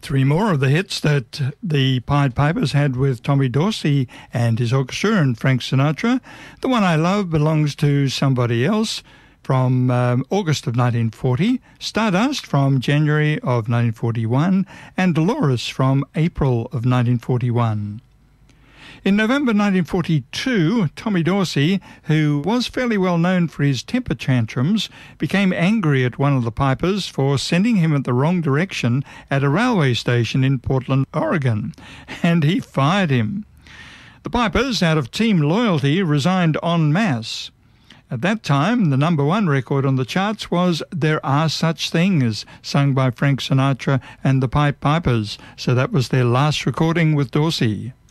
Three more of the hits that the Pied Pipers had with Tommy Dorsey and his orchestra and Frank Sinatra. The One I Love belongs to somebody else from August of 1940, Stardust from January of 1941, and Dolores from April of 1941. In November 1942, Tommy Dorsey, who was fairly well known for his temper tantrums, became angry at one of the Pipers for sending him in the wrong direction at a railway station in Portland, Oregon, and he fired him. The Pipers, out of team loyalty, resigned en masse. At that time, the number one record on the charts was There Are Such Things, sung by Frank Sinatra and the Pied Pipers, so that was their last recording with Dorsey.